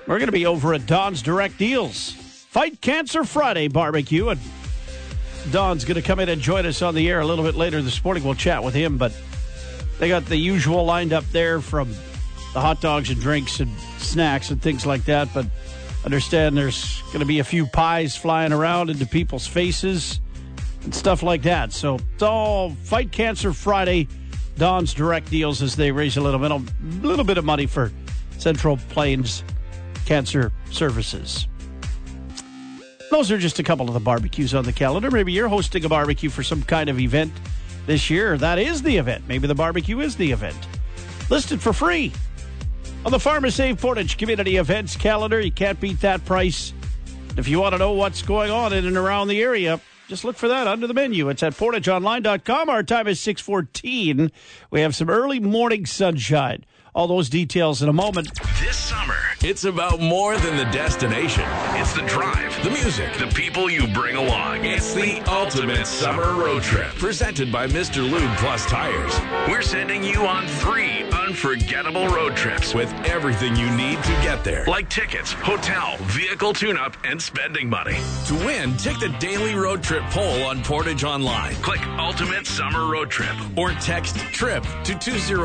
We're going to be over at Don's Direct Deals. Fight Cancer Friday barbecue. And Don's going to come in and join us on the air a little bit later this morning. We'll chat with him, but they got the usual lined up there from the hot dogs and drinks and snacks and things like that. But understand there's going to be a few pies flying around into people's faces and stuff like that. So it's all Fight Cancer Friday. Don's Direct Deals as they raise a little bit of money for Central Plains Cancer Services. Those are just a couple of the barbecues on the calendar. Maybe you're hosting a barbecue for some kind of event this year. That is the event. Maybe the barbecue is the event. Listed for free on the Farm to Save Portage Community Events calendar. You can't beat that price. If you want to know what's going on in and around the area, just look for that under the menu. It's at portageonline.com. Our time is 6:14. We have some early morning sunshine. All those details in a moment. This summer, it's about more than the destination. It's the drive, the music, the people you bring along. It's the ultimate summer road trip. Presented by Mr. Lube Plus Tires. We're sending you on 3 unforgettable road trips with everything you need to get there. Like tickets, hotel, vehicle tune-up, and spending money. To win, take the daily road trip poll on Portage Online. Click Ultimate Summer Road Trip or text TRIP to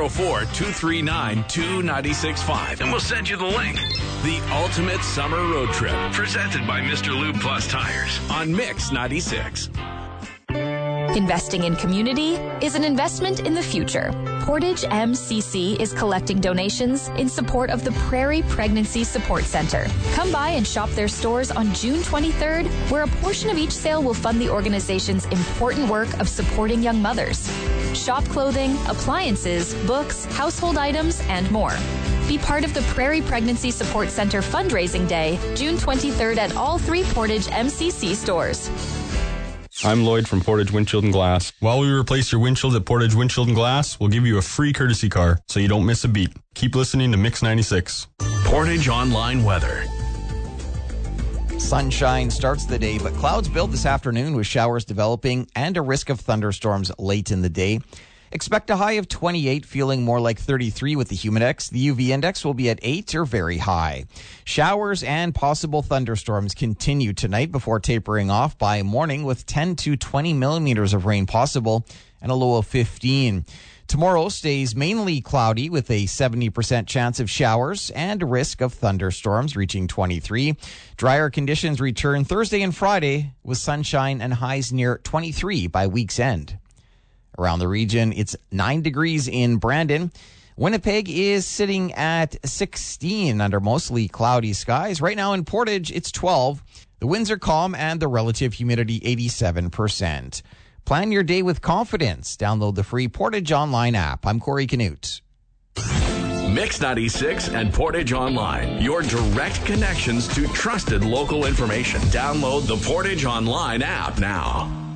204-239-2965 and we'll send you the link. The Ultimate Summer Road Trip, presented by Mr. Lube Plus Tires on Mix 96. Investing in community is an investment in the future. Portage MCC is collecting donations in support of the Prairie Pregnancy Support Center. Come by and shop their stores on June 23rd, where a portion of each sale will fund the organization's important work of supporting young mothers. Shop clothing, appliances, books, household items, and more. Be part of the Prairie Pregnancy Support Center fundraising day, June 23rd at all 3 Portage MCC stores. I'm Lloyd from Portage Windshield and Glass. While we replace your windshields at Portage Windshield and Glass, we'll give you a free courtesy car so you don't miss a beat. Keep listening to Mix 96. Portage Online weather. Sunshine starts the day, but clouds build this afternoon with showers developing and a risk of thunderstorms late in the day. Expect a high of 28, feeling more like 33 with the Humidex. The UV index will be at 8 or very high. Showers and possible thunderstorms continue tonight before tapering off by morning with 10 to 20 millimeters of rain possible and a low of 15. Tomorrow stays mainly cloudy with a 70% chance of showers and a risk of thunderstorms reaching 23. Drier conditions return Thursday and Friday with sunshine and highs near 23 by week's end. Around the region, it's 9 degrees in Brandon. Winnipeg is sitting at 16 under mostly cloudy skies. Right now in Portage, it's 12. The winds are calm and the relative humidity 87%. Plan your day with confidence. Download the free Portage Online app. I'm Corey Canute. Mix 96 and Portage Online, your direct connections to trusted local information. Download the Portage Online app now.